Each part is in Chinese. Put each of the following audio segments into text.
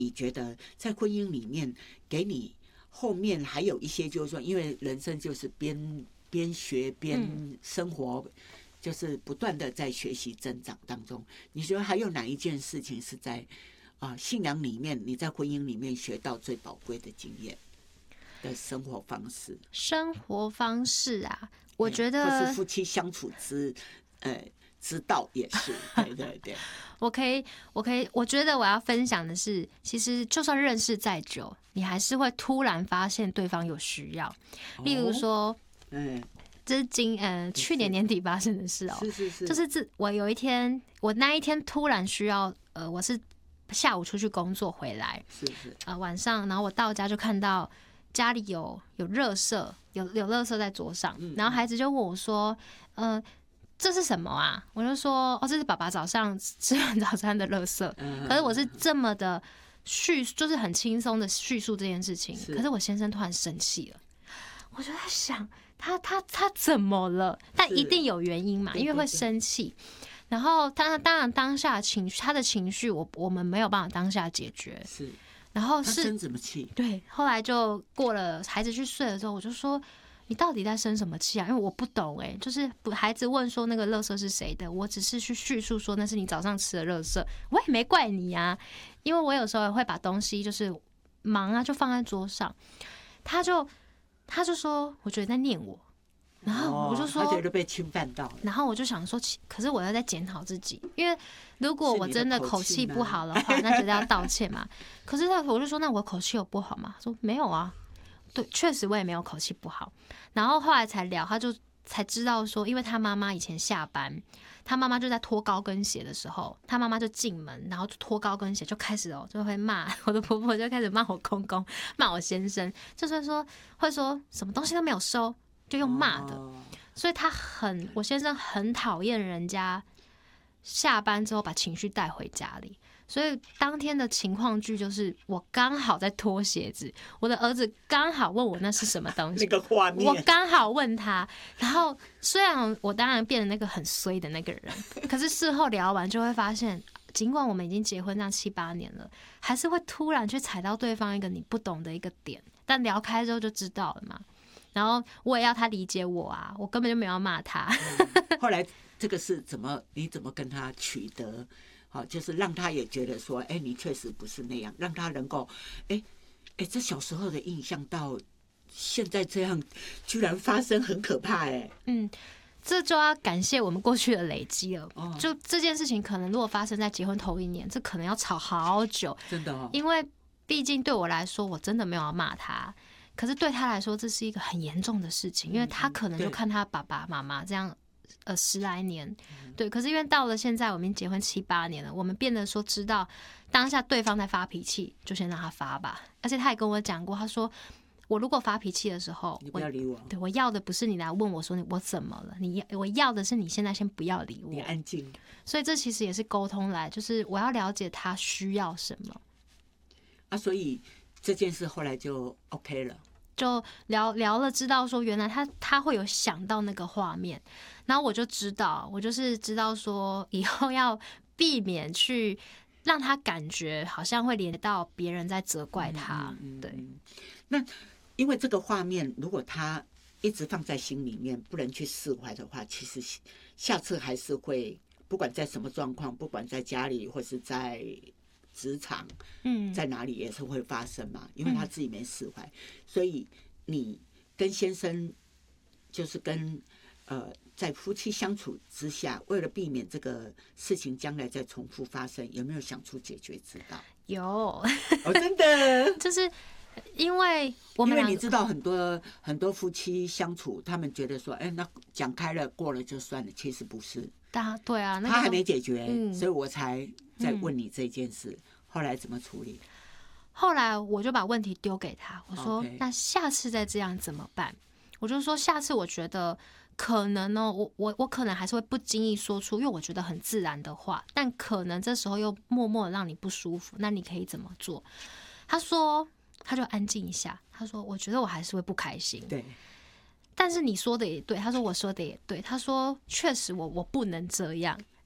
你觉得在婚姻里面给你后面还有一些，就是说，因为人生就是边学边生活，就是不断的在学习增长当中。你觉得还有哪一件事情是在信仰里面，你在婚姻里面学到最宝贵的经验的生活方式？ 生活方式啊，我觉得或是夫妻相处之道也是，对对对。 我觉得我要分享的是，其实就算认识再久，你还是会突然发现对方有需要。例如说，这是去年年底发生的事哦， 是， 就是我有一天，我那一天突然需要，我是下午出去工作回来，晚上，然后我到家就看到家里有垃圾，有垃圾在桌上，然后孩子就问我说，这是什么啊？我就说，这是爸爸早上吃完早餐的垃圾。可是我是这么的就是很轻松的叙述这件事情。可是我先生突然生气了，我就在想，他怎么了？但一定有原因嘛，因为会生气。然后当然当下他的情绪，我们没有办法当下解决。 是。 然后他生什么气？ 对，后来就过了，孩子去睡了之后，我就说，你到底在生什么气啊？因为我不懂就是孩子问说那个垃圾是谁的，我只是去叙述说那是你早上吃的垃圾，我也没怪你啊，因为我有时候也会把东西就是忙啊就放在桌上，他就说我觉得在念我，然后我就说他觉得被侵犯到了， 然后我就想说，可是我要在检讨自己，因为如果我真的口气不好的话，那觉得要道歉嘛。可是我就说，那我口气有不好吗？他说没有啊，对，确实我也没有口气不好。然后后来才聊，他就才知道说，因为他妈妈以前下班，他妈妈就在脱高跟鞋的时候，他妈妈就进门，然后就脱高跟鞋就开始就会骂我的婆婆，就开始骂我公公，骂我先生，就是说会说什么东西都没有收，就用骂的。所以我先生很讨厌人家下班之后把情绪带回家里。所以当天的情况剧就是我刚好在脱鞋子，我的儿子刚好问我那是什么东西， 那个画面我刚好问他。然后虽然我当然变成那个很衰的那个人，可是事后聊完就会发现，尽管我们已经结婚这样7、8年了，还是会突然去踩到对方一个你不懂的一个点，但聊开之后就知道了嘛。然后我也要他理解我啊，我根本就没有要骂他。 后来这个是你怎么跟他取得？好，就是让他也觉得说，你确实不是那样，让他能够，这小时候的印象到现在这样，居然发生，很可怕这就要感谢我们过去的累积了。就这件事情，可能如果发生在结婚头1年，这可能要吵好久， 真的因为毕竟对我来说，我真的没有要骂他。可是对他来说，这是一个很严重的事情，因为他可能就看他爸爸妈妈这样10来年，对。可是因为到了现在，我们已经结婚7、8年了，我们变得说知道当下对方在发脾气，就先让他发吧。而且他也跟我讲过，他说我如果发脾气的时候， 你不要理我。 对，我要的不是你来问我说我怎么了，我要的是你现在先不要理我， 你安静。 所以这其实也是沟通来，就是我要了解他需要什么啊。所以这件事后来就 OK 了。 就聊了，知道说原来他会有想到那个画面，然后我就是知道说以后要避免去让他感觉好像会连到别人在责怪他。对。 那因为这个画面，如果他一直放在心里面，不能去释怀的话，其实下次还是会，不管在什么状况，不管在家里或是在职场，在哪里也是会发生嘛，因为他自己没释怀，所以你跟先生就是跟在夫妻相处之下，为了避免这个事情将来再重复发生，有没有想出解决之道？ 有真的， 就是因为我们因为你知道很多夫妻相处，他们觉得说，那讲开了过了就算了，其实不是。 对啊， 他还没解决，所以我才在问你这件事。后来怎么处理？ 后来我就把问题丢给他，我说：“那下次再这样怎么办？”我就说：“下次我觉得可能呢，我可能还是会不经意说出，因为我觉得很自然的话，但可能这时候又默默的让你不舒服，那你可以怎么做？”他说，他就安静一下，他说：“我觉得我还是会不开心。” 对。 但是你说的也对，他说我说的也对，他说确实我不能这样，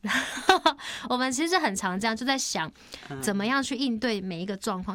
我们其实很常这样，就在想怎么样去应对每一个状况。